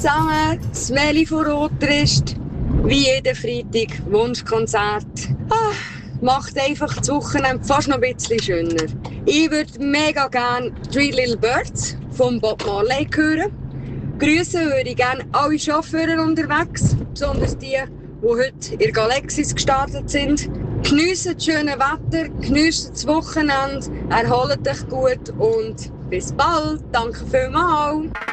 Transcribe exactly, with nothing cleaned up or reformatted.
zusammen, Smelly von Rotrist. Wie jeden Freitag, Wunschkonzert. Ah, macht einfach das Wochenende fast noch ein bisschen schöner. Ich würde mega gerne Three Little Birds von Bob Marley hören. Grüßen würde ich gerne alle Chauffeure unterwegs, besonders die, die heute in der Galaxis gestartet sind. Geniessen das schöne Wetter, geniessen das Wochenende, erholt euch gut und bis bald. Danke vielmals.